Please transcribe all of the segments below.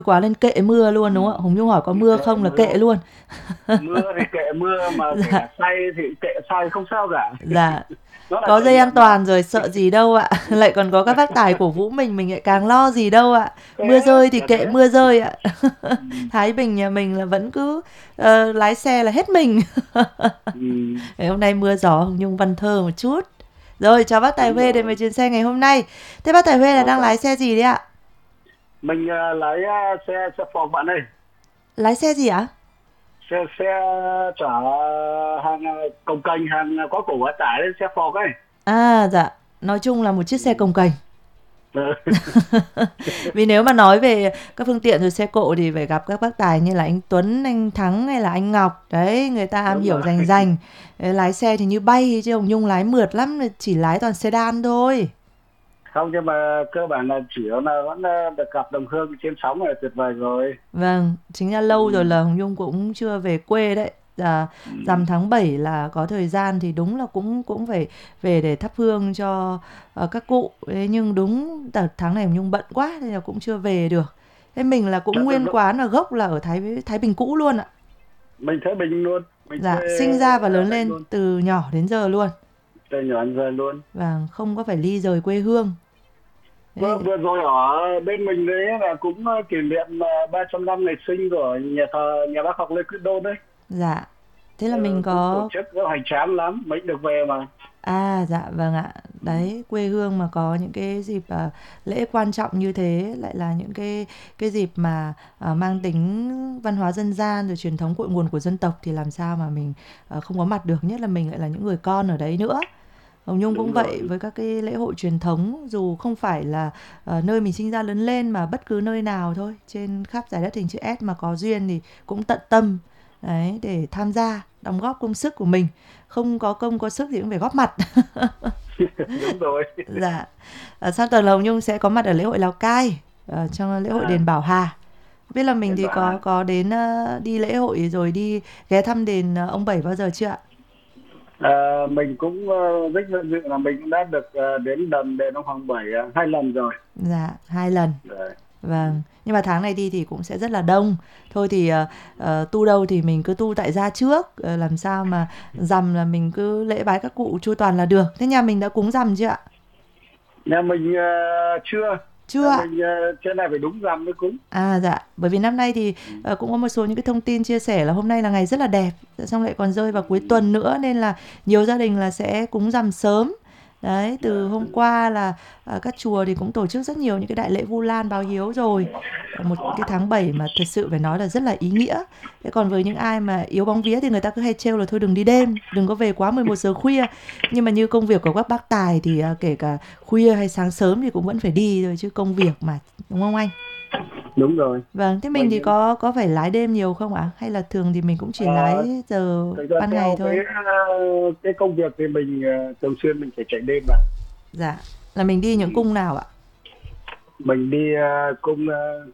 quá lên kệ mưa luôn đúng không ạ? Hồng Nhung hỏi có mưa Kệ không là kệ mưa, luôn. mưa thì kệ mưa, mà kể Dạ, cả say thì kệ say không sao cả. dạ. Nó là Có trải dây an nghiệm mà. toàn rồi sợ gì đâu ạ. Lại còn có các bác tài cổ vũ mình lại càng lo gì đâu ạ. Mưa Thế rơi thì chả kệ thế. mưa rơi ạ. Ừ. Thái Bình nhà mình là vẫn cứ lái xe là hết mình. Ừ. Ngày hôm nay mưa gió Hồng Nhung văn thơ một chút. Rồi chào bác Tài Đúng Huê đến rồi. với chuyến xe ngày hôm nay. Thế bác Tài Huê là Rồi đang chào. lái xe gì đấy ạ? Mình lái xe phòng bạn ơi. Lái xe gì ạ? Xe chở hàng cồng kềnh, hàng quá khổ quá tải lên xe Ford ấy. À dạ, nói chung là một chiếc xe Ừ. cồng kềnh. Vì nếu mà nói về các phương tiện rồi xe cộ thì phải gặp các bác tài như là anh Tuấn, anh Thắng hay là anh Ngọc. Đấy, người ta am Đúng hiểu rồi. rành rành. Đấy, lái xe thì như bay chứ Hồng Nhung lái mượt lắm, chỉ lái toàn sedan thôi. Không, nhưng mà cơ bản là chủ yếu là vẫn được gặp đồng hương trên sóng là tuyệt vời rồi. Vâng, chính là lâu rồi Ừ. là Hồng Nhung cũng chưa về quê đấy. Ừ. Rằm tháng 7 là có thời gian thì đúng là cũng cũng phải về để thắp hương cho các cụ. Thế nhưng đúng đợt tháng này Hồng Nhung bận quá nên là cũng chưa về được. Thế mình là cũng Đợt- đợt- nguyên đợt- quán ở gốc là ở Thái Bình cũ luôn ạ. mình thấy Bình luôn, mình quê Dạ, sinh ra và ở lớn đây lên luôn, từ nhỏ đến giờ luôn. từ nhỏ đến giờ luôn. Và không có phải ly rời quê hương. vừa Thế, vừa rồi ở bên mình đấy là cũng kỷ niệm 300 năm ngày sinh của nhà bác học Lê Quý Đôn đấy. dạ. Thế là Ờ, mình cũng tổ có chức rất hoành tráng lắm, mình được về mà. à dạ vâng ạ. Đấy, quê hương mà có những cái dịp lễ quan trọng như thế lại là những cái dịp mà mang tính văn hóa dân gian rồi truyền thống cội nguồn của dân tộc thì làm sao mà mình không có mặt được, nhất là mình lại là những người con ở đấy nữa. Hồng Nhung cũng Đúng vậy rồi. với các cái lễ hội truyền thống dù không phải là nơi mình sinh ra lớn lên mà bất cứ nơi nào thôi trên khắp giải đất hình chữ S mà có duyên thì cũng tận tâm đấy để tham gia đóng góp công sức của mình, không có công có sức thì cũng phải góp mặt. Đúng rồi. Dạ. Sang tuần là Hồng Nhung sẽ có mặt ở lễ hội Lào Cai trong lễ hội À, đền Bảo Hà. Biết là mình đến thì bà Hà. có đến đi lễ hội rồi đi ghé thăm đền ông Bảy bao giờ chưa ạ? Mình cũng rất vinh dự là mình cũng đã được đến đền ông Hoàng Bảy 2 lần rồi. Dạ, 2 lần. Đấy. Vâng, nhưng mà tháng này đi thì cũng sẽ rất là đông. Thôi thì tu đâu thì mình cứ tu tại gia trước, làm sao mà rằm là mình cứ lễ bái các cụ chu toàn là được. Thế nhà mình đã cúng rằm chưa ạ? Nhà mình chưa. Chưa Nhà ạ. mình trên này phải đúng rằm mới cúng. À dạ, bởi vì năm nay thì cũng có một số những cái thông tin chia sẻ là hôm nay là ngày rất là đẹp, xong lại còn rơi vào cuối Ừ. tuần nữa nên là nhiều gia đình là sẽ cúng rằm sớm. Đấy, từ hôm qua là các chùa thì cũng tổ chức rất nhiều những cái đại lễ Vu Lan báo hiếu rồi. Một cái tháng 7 mà thật sự phải nói là rất là ý nghĩa. Thế còn với những ai mà yếu bóng vía thì người ta cứ hay trêu là thôi đừng đi đêm, đừng có về quá 11 giờ khuya. Nhưng mà như công việc của các bác tài thì kể cả khuya hay sáng sớm thì cũng vẫn phải đi rồi chứ công việc mà, đúng không anh? Đúng rồi. Vâng, thế mình thì Mình có phải lái đêm nhiều không ạ? Hay là thường thì mình cũng chỉ ờ, lái giờ thực ra ban ngày theo thôi? cái công việc thì mình thường xuyên mình phải chạy đêm mà. Dạ, là mình đi những Ừ. cung nào ạ? Mình đi cung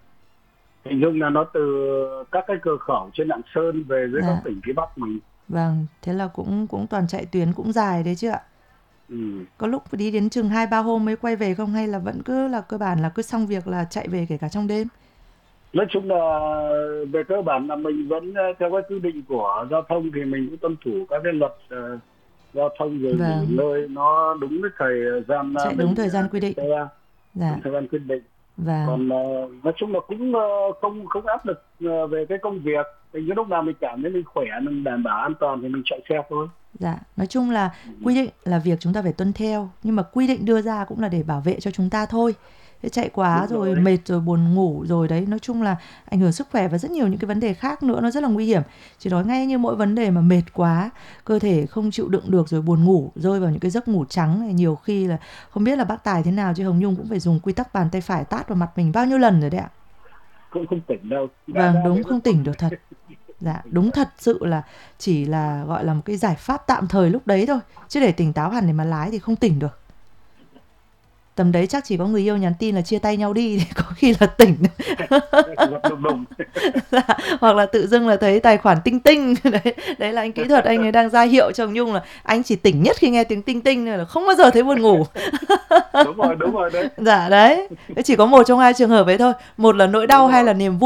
hình dung là nó từ các cái cửa khẩu trên Lạng Sơn về dưới các Dạ, tỉnh phía Bắc mình. vâng, thế là cũng cũng toàn chạy tuyến cũng dài đấy chứ ạ. Ừ. Có lúc đi đến chừng 2 3 hôm mới quay về không hay là vẫn cứ là cơ bản là cứ xong việc là chạy về kể cả trong đêm? Nói chung là về cơ bản là mình vẫn theo cái quy định của giao thông thì mình cũng tuân thủ các cái luật giao thông, rồi nghỉ Vâng, ngơi nó đúng cái thời gian chạy đúng mình thời gian quy chạy định. xe, Dạ, đúng thời gian quyết định. vâng, Còn nói chung là cũng không không áp lực về cái công việc. Thì cái lúc nào mình cảm thấy mình khỏe, mình đảm bảo an toàn thì mình chạy xe thôi. dạ. Nói chung là quy định là việc chúng ta phải tuân theo, nhưng mà quy định đưa ra cũng là để bảo vệ cho chúng ta thôi. Thế chạy quá Đúng rồi rồi. mệt rồi buồn ngủ rồi đấy, nói chung là ảnh hưởng sức khỏe và rất nhiều những cái vấn đề khác nữa nó rất là nguy hiểm. Chỉ nói ngay như mỗi vấn đề mà mệt quá, cơ thể không chịu đựng được rồi buồn ngủ, rơi vào những cái giấc ngủ trắng này nhiều khi là không biết là bác Tài thế nào chứ Hồng Nhung cũng phải dùng quy tắc bàn tay phải tát vào mặt mình bao nhiêu lần rồi đấy ạ. Cũng không tỉnh đâu, đã Vâng, đúng vậy mất không công. tỉnh được thật. Dạ, đúng thật sự là chỉ là gọi là một cái giải pháp tạm thời lúc đấy thôi, chứ để tỉnh táo hẳn để mà lái thì không tỉnh được. tầm đấy chắc chỉ có người yêu nhắn tin là chia tay nhau đi thì có khi là tỉnh. Giật đùng đùng. Dạ, hoặc là tự dưng là thấy tài khoản tinh tinh. Đấy là anh kỹ thuật anh ấy đang ra hiệu cho Nhung là anh chỉ tỉnh nhất khi nghe tiếng tinh tinh thôi, là không bao giờ thấy buồn ngủ. Đúng rồi đấy. Dạ đấy, chỉ có một trong hai trường hợp ấy thôi, một là nỗi đau Đúng hay là rồi. niềm vui.